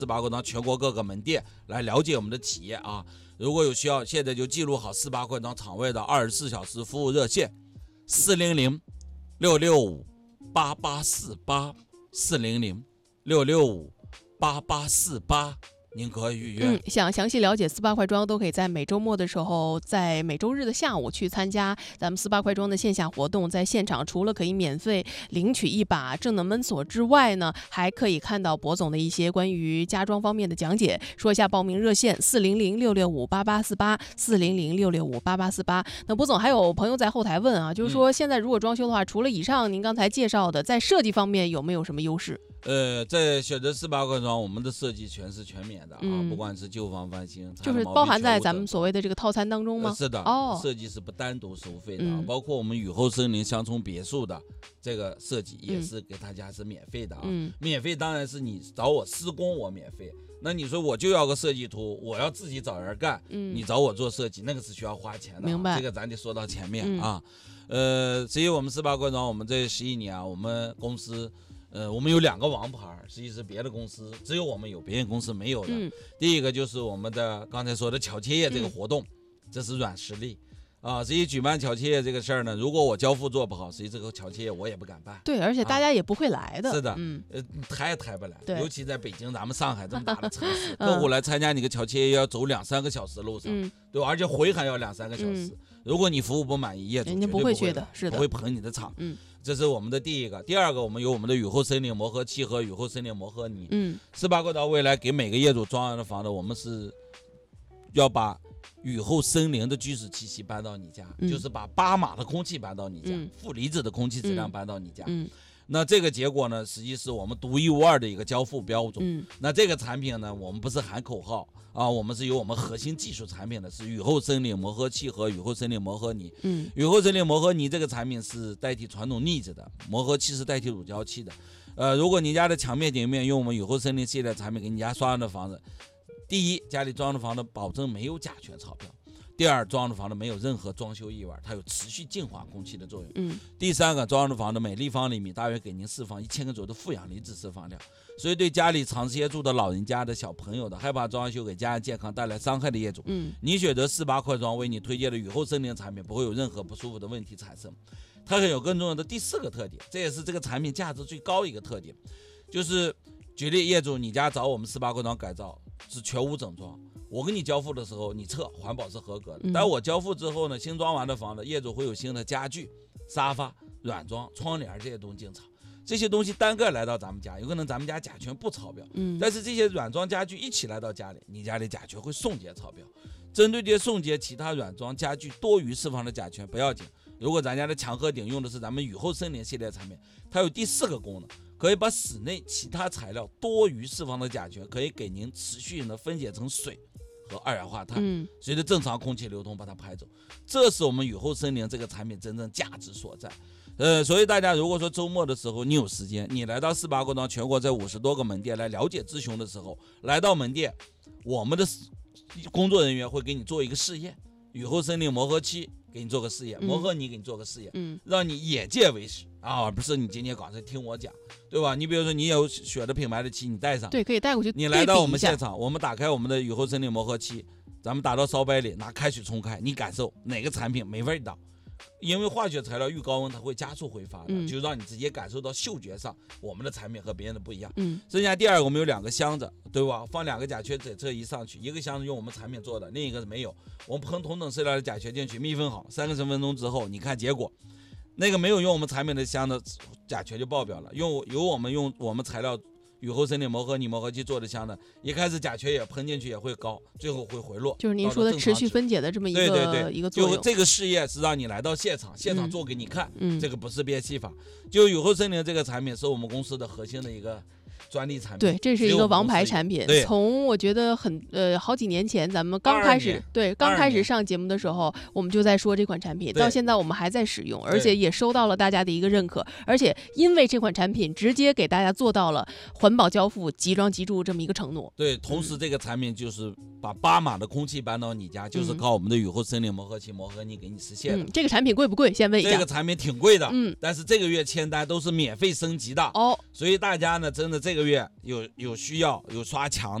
四八快装全国各个门店来了解我们的企业啊。如果有需要，现在就记录好四八快装场外的24小时服务热线，400-665-8848，400-665-8848，您可以预约。 想详细了解四八快装，都可以在每周末的时候，在每周日的下午去参加咱们四八快装的线下活动。在现场除了可以免费领取一把智能门锁之外呢，还可以看到博总的一些关于家装方面的讲解。说一下报名热线：400-665-8848，400-665-8848。那博总还有朋友在后台问啊，就是说现在如果装修的话，除了以上您刚才介绍的，在设计方面有没有什么优势？ 在选择四八快装，我们的设计全是全免的啊，不管是旧房翻新， 就是包含在咱们所谓的这个套餐当中吗？ 是的，设计是不单独收费的，包括我们雨后森林乡村别墅的这个设计也是给大家是免费的啊。免费当然是你找我施工我免费，那你说我就要个设计图，我要自己找人干，你找我做设计那个是需要花钱的， 明白？ 这个咱得说到前面啊。至于我们四八快装，我们这11年啊，我们公司。我们有2个王牌，实际是别的公司只有我们有，别人公司没有的。第一个就是我们的刚才说的巧切业这个活动，这是软实力啊。实际举办巧切业这个事儿呢，如果我交付做不好，实际这个巧切业我也不敢办。 对，而且大家也不会来的。 是的，抬也抬不来。尤其在北京，咱们上海这么大的城市，客户来参加你个巧切业要走2-3个小时路上，对吧？而且回还要2-3个小时。如果你服务不满意，业主人家不会去的，是的， 不会捧你的场。这是我们的第一个。第二个，我们有我们的雨后森林磨合漆和雨后森林磨合泥。四八快装未来给每个业主装完的房子，我们是要把雨后森林的居室气息搬到你家，就是把8码的空气搬到你家，负离子的空气质量搬到你家。那这个结果呢，实际是我们独一无二的一个交付标准。那这个产品呢，我们不是喊口号啊，我们是有我们核心技术产品的，是雨后森林磨合漆和雨后森林磨合泥。雨后森林磨合泥这个产品是代替传统腻子的，磨合漆是代替乳胶漆的。如果你家的墙面顶面用我们雨后森林系列产品给你家刷的房子，第一，家里装的房子保证没有甲醛超标。第二，装的房子没有任何装修异味，它有持续净化空气的作用。第三个，装的房子每立方厘米大约给您释放1000个左右的负氧离子释放量，所以对家里长时间住的老人家的小朋友的，害怕装修给家人健康带来伤害的业主，你选择四八快装为你推荐的雨后森林产品，不会有任何不舒服的问题产生。它还有更重要的第4个特点，这也是这个产品价值最高的一个特点，就是举例，业主你家找我们四八快装改造是全屋整装，我给你交付的时候，你测环保是合格的。但我交付之后呢，新装完的房子，业主会有新的家具、沙发、软装、窗帘这些东西进场。这些东西单个来到咱们家，有可能咱们家甲醛不超标，但是这些软装家具一起来到家里，你家里甲醛会送检超标。针对这些送检其他软装家具多余释放的甲醛不要紧，如果咱家的墙和顶用的是咱们雨后森林系列产品，它有第4个功能，可以把室内其他材料多余释放的甲醛可以给您持续性的分解成水和二氧化碳，随着正常空气流通把它排走，这是我们雨后森林这个产品真正价值所在。所以大家如果说周末的时候你有时间，你来到四八快装全国这50多个门店来了解咨询的时候，来到门店，我们的工作人员会给你做一个试验，雨后森林磨合漆给你做个试验，磨合泥给你做个试验，让你眼界为实啊，不是你今天刚才听我讲，对吧？你比如说你有选的品牌的漆，你带上， 对，可以带过去。 你来到我们现场，我们打开我们的雨后森林磨合漆，咱们打到烧杯里，拿开水冲开，你感受哪个产品没味道？因为化学材料遇高温它会加速挥发的，就让你直接感受到嗅觉上我们的产品和别人的不一样。剩下第2个，我们有2个箱子，对吧？放2个甲醛这一上去，一个箱子用我们产品做的，另一个是没有，我们喷同等色调的甲醛进去，密封好，30分钟之后，你看结果，那个没有用我们产品的箱子甲醛就爆表了，用我们材料雨后森林磨合泥磨合漆做的箱子，一开始甲醛也喷进去也会高，最后会回落， 就是您说的持续分解的这么一个一个作用。 就这个试验是让你来到现场做给你看，这个不是变戏法。就雨后森林这个产品是我们公司的核心的一个专利产品， 对，这是一个王牌产品。从我觉得好几年前咱们刚开始上节目的时候，我们就在说这款产品，到现在我们还在使用，而且也收到了大家的一个认可，而且因为这款产品直接给大家做到了环保交付、即装即住这么一个承诺。 对，同时这个产品就是把8码的空气搬到你家，就是靠我们的雨后森林磨合漆磨合泥给你实现的。 这个产品贵不贵？先问一下。 这个产品挺贵的，但是这个月签单都是免费升级的哦，所以大家呢真的这个月有需要有刷墙